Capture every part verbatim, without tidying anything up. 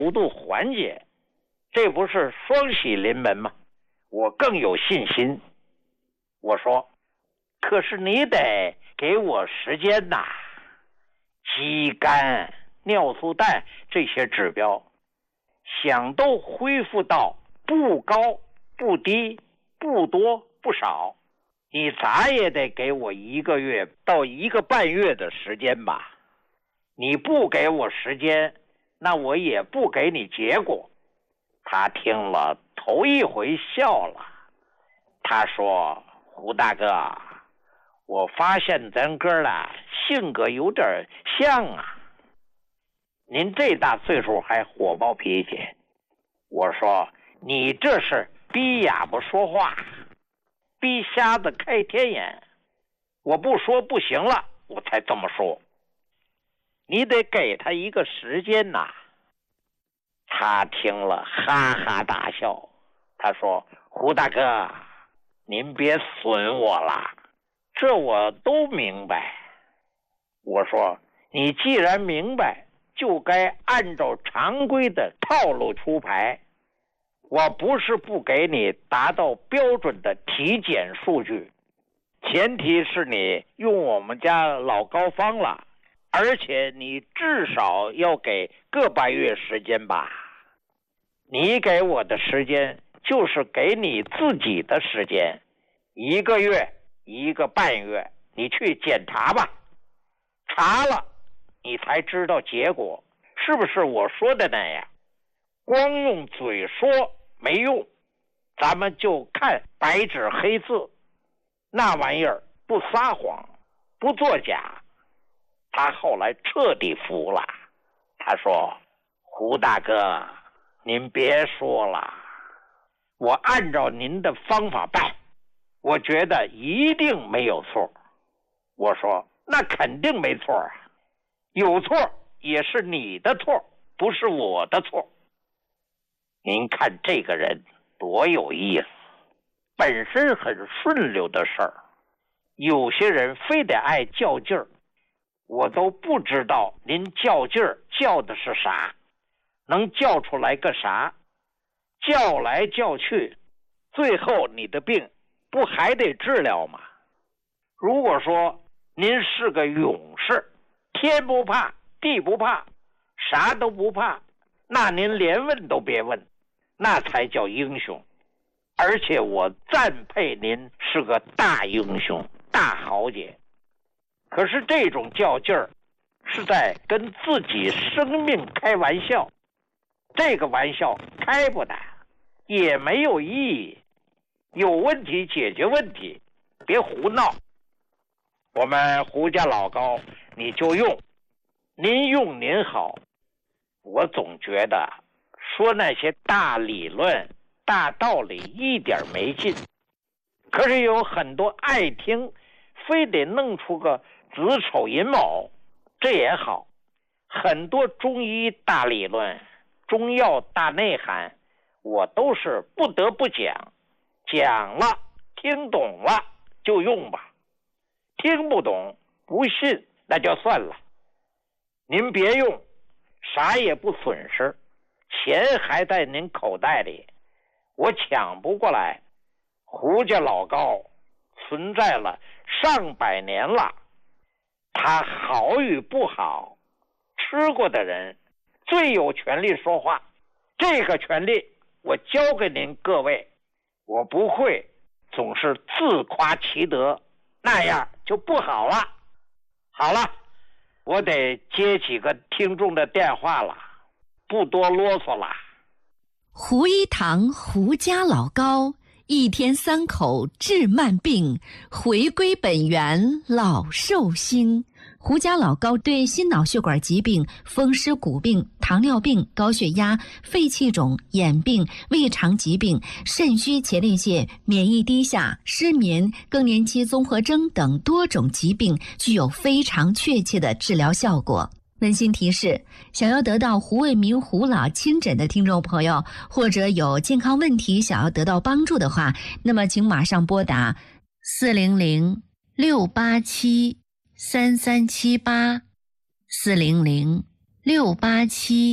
幅度缓解，这不是双喜临门吗？我更有信心。我说，可是你得给我时间呐。肌酐、尿素氮这些指标想都恢复到不高不低不多不少，你咋也得给我一个月到一个半月的时间吧。你不给我时间，那我也不给你结果。他听了头一回笑了，他说，胡大哥，我发现咱哥俩性格有点像啊。您这大岁数还火爆脾气。我说，你这是逼哑巴说话，逼瞎子开天眼。我不说不行了，我才这么说。你得给他一个时间呐。他听了哈哈大笑，他说，胡大哥，您别损我了，这我都明白。我说，你既然明白，就该按照常规的套路出牌。我不是不给你达到标准的体检数据，前提是你用我们家老高方了，而且你至少要给个半月时间吧。你给我的时间就是给你自己的时间，一个月一个半月，你去检查吧。查了你才知道结果是不是我说的那样。光用嘴说没用，咱们就看白纸黑字，那玩意儿不撒谎不作假。他后来彻底服了，他说，胡大哥，您别说了，我按照您的方法办，我觉得一定没有错。我说，那肯定没错啊，有错也是你的错，不是我的错。您看这个人多有意思，本身很顺溜的事儿，有些人非得爱较劲儿，我都不知道您较劲儿较的是啥，能较出来个啥？较来较去，最后你的病不还得治疗吗？如果说您是个勇士，天不怕地不怕，啥都不怕，那您连问都别问，那才叫英雄。而且我赞佩您是个大英雄大豪杰。可是这种较劲儿是在跟自己生命开玩笑，这个玩笑开不得，也没有意义。有问题解决问题，别胡闹。我们胡家老高你就用，您用您好。我总觉得说那些大理论大道理一点没劲，可是有很多爱听，非得弄出个子丑寅卯，这也好。很多中医大理论中药大内涵我都是不得不讲，讲了听懂了就用吧，听不懂不信那就算了。您别用，啥也不损失，钱还在您口袋里，我抢不过来。胡家老高存在了上百年了，他好与不好，吃过的人最有权利说话。这个权利我交给您各位，我不会总是自夸其德，那样就不好了。好了，我得接几个听众的电话了，不多啰嗦了。 胡一堂胡家老高，一天三口治慢病，回归本源老寿星。胡家老高对心脑血管疾病、风湿骨病、糖尿病、高血压、肺气肿、眼病、胃肠疾病、肾虚前列腺、免疫低下、失眠、更年期综合征等多种疾病具有非常确切的治疗效果。温馨提示，想要得到胡卫民胡老亲诊的听众朋友，或者有健康问题想要得到帮助的话，那么请马上拨打四零零六八七三三七八，四零零六八七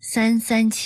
三三七。